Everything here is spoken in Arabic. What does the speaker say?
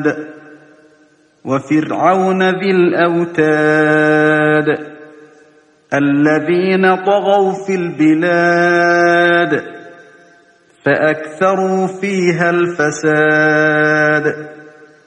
وفرعون ذي الأوتاد الذين طغوا في البلاد فأكثروا فيها الفساد